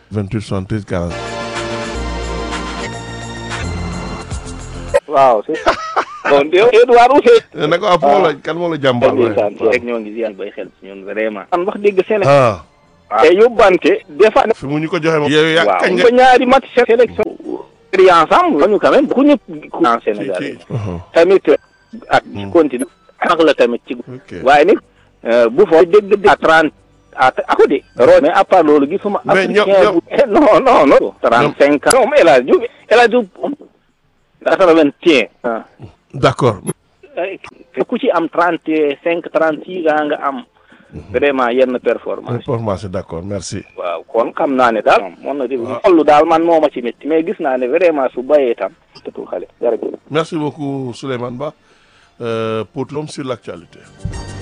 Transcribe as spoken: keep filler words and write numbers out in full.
vingt-huit soixante-treize quarante. waaw si bon Edouard Ousseyn. ne ko ah moo la kan moo la jàmbaal. ndeysaan rek ñoo ngi ziar bay xel si ñun vraiment. man wax dégg Sénégal. ah. te yóbbante des fois. fi mu ñu ko joxe moom. yow yaa waaw kañ ba nga. ñaari match sélection. ensemble lañu quand même ku ñëpp ku en Sénégal ci ci. tamit ak continue ak la tamit ci ok waaye nit bu foo dégg dégg à trente à ako de ro mais à part loolu gisuma Mais ñoom- africain bu eh, non non non trente cinq ans non El Hadj Diouf El Hadj Diouf quatre-vingt-un ah d'accord. ku ci am trente cinq trente six ans nga am vraiment yenn performance information d'accord merci. waaw kon xam naa ne daal mën na di xollu daal man moo ma ci métti mais gis naa ne vraiment su bayee tam tëtul xale jërëjëf merci beaucoup Souleymane Ba euh, pour l'homme sur l'actualité.